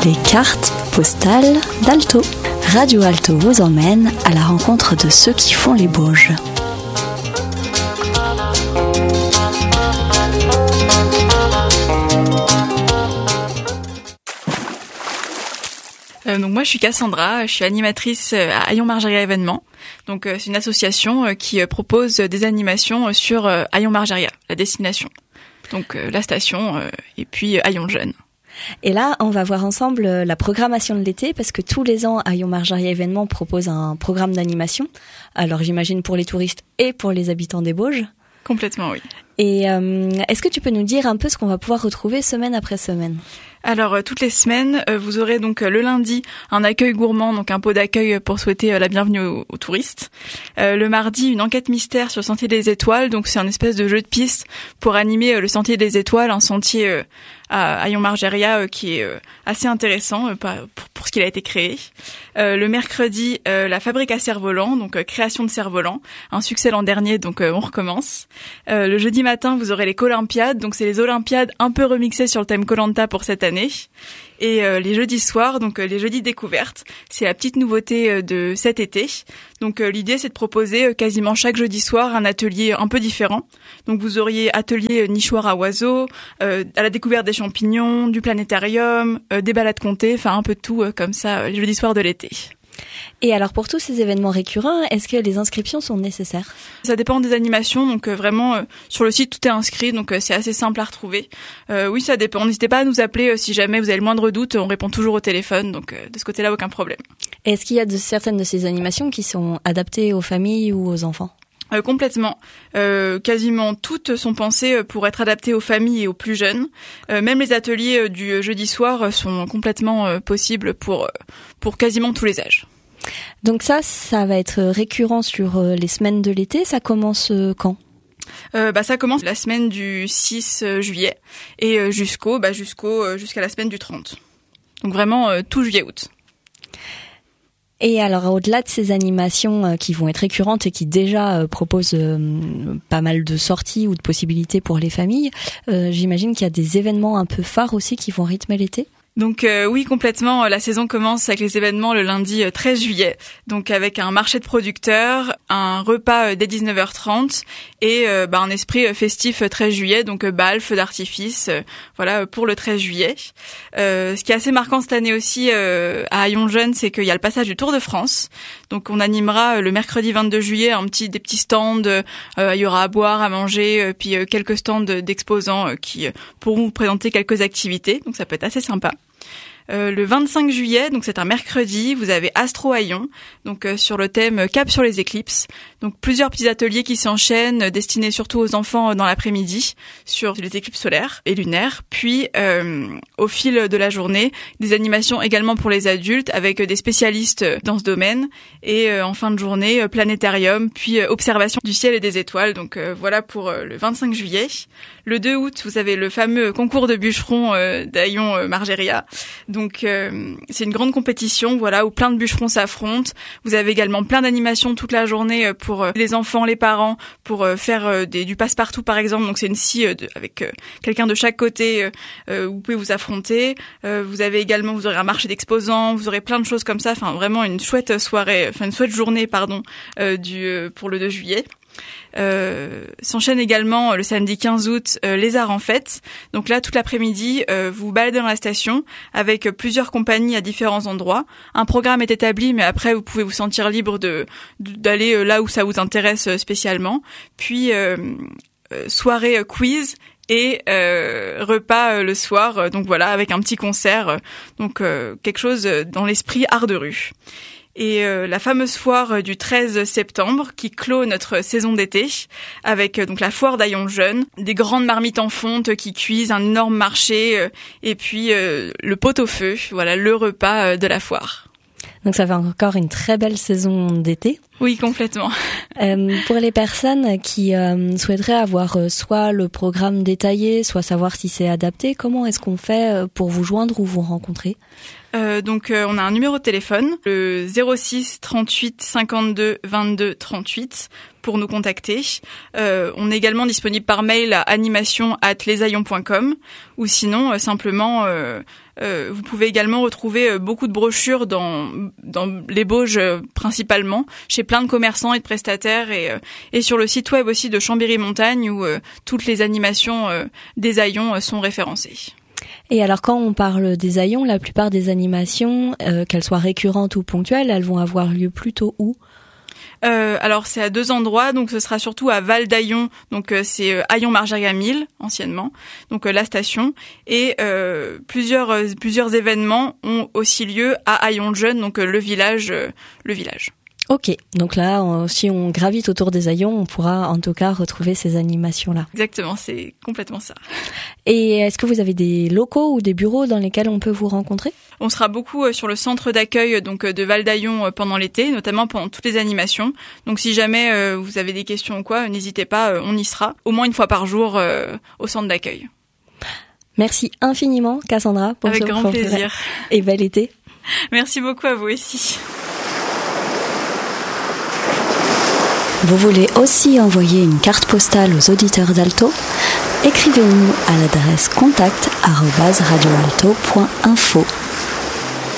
écoutez Cartes postales d'Alto. Radio Alto vous emmène à la rencontre de ceux qui font les Bauges. Donc moi je suis Cassandra, je suis animatrice à Hayon Margeria Événements. Donc c'est une association qui propose des animations sur Hayon Margeria, la destination. Donc la station et puis Hayon Jeune. Et là, on va voir ensemble la programmation de l'été parce que tous les ans, Hayon Margeria Événements propose un programme d'animation. Alors j'imagine pour les touristes et pour les habitants des Bauges. Complètement, oui. Et est-ce que tu peux nous dire un peu ce qu'on va pouvoir retrouver semaine après semaine ? Alors toutes les semaines, vous aurez donc le lundi un accueil gourmand, donc un pot d'accueil pour souhaiter la bienvenue aux touristes. Le mardi, une enquête mystère sur le Sentier des Étoiles, donc c'est un espèce de jeu de piste pour animer le Sentier des Étoiles, un sentier à Hayon Margeria qui est assez intéressant pour ce qu'il a été créé. Le mercredi, la fabrique à cerf-volant, donc création de cerf-volant, un succès l'an dernier, donc on recommence. Le jeudi matin, vous aurez les Colympiades, donc c'est les Olympiades un peu remixées sur le thème Koh-Lanta pour cette année. Et les jeudis soirs, donc les jeudis découvertes, c'est la petite nouveauté de cet été. Donc l'idée c'est de proposer quasiment chaque jeudi soir un atelier un peu différent. Donc vous auriez atelier nichoir à oiseaux, à la découverte des champignons, du planétarium, des balades comptées, enfin un peu de tout comme ça les jeudis soirs de l'été. Et alors pour tous ces événements récurrents, est-ce que les inscriptions sont nécessaires ? Ça dépend des animations, donc vraiment sur le site tout est inscrit, donc c'est assez simple à retrouver. Oui, ça dépend. N'hésitez pas à nous appeler si jamais vous avez le moindre doute, on répond toujours au téléphone, donc de ce côté-là aucun problème. Et est-ce qu'il y a certaines de ces animations qui sont adaptées aux familles ou aux enfants ? Complètement. Quasiment toutes sont pensées pour être adaptées aux familles et aux plus jeunes. Même les ateliers du jeudi soir sont complètement possibles pour quasiment tous les âges. Donc ça va être récurrent sur les semaines de l'été. Ça commence quand ? Ça commence la semaine du 6 juillet et jusqu'à la semaine du 30. Donc vraiment tout juillet-août. Et alors, au-delà de ces animations qui vont être récurrentes et qui déjà proposent pas mal de sorties ou de possibilités pour les familles, j'imagine qu'il y a des événements un peu phares aussi qui vont rythmer l'été ? Donc oui, complètement. La saison commence avec les événements le lundi 13 juillet. Donc avec un marché de producteurs, un repas dès 19h30 et un esprit festif 13 juillet. Donc bal, feu d'artifice, voilà pour le 13 juillet. Ce qui est assez marquant cette année aussi à Hayon Jeune, c'est qu'il y a le passage du Tour de France. Donc on animera le mercredi 22 juillet des petits stands. Il y aura à boire, à manger, puis quelques stands d'exposants qui pourront vous présenter quelques activités. Donc ça peut être assez sympa. Le 25 juillet, donc c'est un mercredi, vous avez Astro Hayon, donc sur le thème Cap sur les éclipses. Donc plusieurs petits ateliers qui s'enchaînent, destinés surtout aux enfants dans l'après-midi, sur les éclipses solaires et lunaires. Puis au fil de la journée, des animations également pour les adultes avec des spécialistes dans ce domaine. Et en fin de journée, planétarium, puis observation du ciel et des étoiles. Donc voilà pour le 25 juillet. Le 2 août, vous avez le fameux concours de bûcherons d'Hayon Margeria. Donc c'est une grande compétition, voilà, où plein de bûcherons s'affrontent. Vous avez également plein d'animations toute la journée pour les enfants, les parents, pour faire du passe-partout par exemple. Donc c'est une scie avec quelqu'un de chaque côté où vous pouvez vous affronter. Vous aurez un marché d'exposants, vous aurez plein de choses comme ça. Enfin vraiment une chouette journée pour le 2 juillet. S'enchaîne également le samedi 15 août les arts en fête. Donc là toute l'après-midi vous vous baladez dans la station avec plusieurs compagnies à différents endroits. Un programme est établi mais après vous pouvez vous sentir libre d'aller là où ça vous intéresse spécialement. Puis soirée quiz et repas le soir. Donc voilà avec un petit concert. Donc quelque chose dans l'esprit art de rue. Et la fameuse foire du 13 septembre qui clôt notre saison d'été avec donc la foire d'Hayon Jeune, des grandes marmites en fonte qui cuisent, un énorme marché et puis le pot-au-feu, voilà le repas de la foire. Donc ça fait encore une très belle saison d'été. Oui, complètement. Pour les personnes qui souhaiteraient avoir soit le programme détaillé, soit savoir si c'est adapté, comment est-ce qu'on fait pour vous joindre ou vous rencontrer ? Donc on a un numéro de téléphone, le 06 38 52 22 38 pour nous contacter. On est également disponible par mail à animation@lesaillons.com ou sinon simplement vous pouvez également retrouver beaucoup de brochures dans les Bauges principalement, chez plein de commerçants et de prestataires et sur le site web aussi de Chambéry-Montagne où toutes les animations des Haillons sont référencées. Et alors quand on parle des Haillons, la plupart des animations, qu'elles soient récurrentes ou ponctuelles, elles vont avoir lieu plutôt où ? Alors c'est à 2 endroits, donc ce sera surtout à Val d'Haillon, donc c'est Haillon-Marjagamille anciennement, donc la station, et plusieurs événements ont aussi lieu à Haillon-le-Jeune, donc le village. Ok, donc là, si on gravite autour des Haillons, on pourra en tout cas retrouver ces animations-là. Exactement, c'est complètement ça. Et est-ce que vous avez des locaux ou des bureaux dans lesquels on peut vous rencontrer ? On sera beaucoup sur le centre d'accueil donc de Val d'Haillon pendant l'été, notamment pendant toutes les animations. Donc si jamais vous avez des questions ou quoi, n'hésitez pas, on y sera au moins une fois par jour au centre d'accueil. Merci infiniment, Cassandra, pour Avec grand plaisir. Et bel été. Merci beaucoup à vous aussi. Vous voulez aussi envoyer une carte postale aux auditeurs d'Alto ? Écrivez-nous à l'adresse contact@radioalto.info.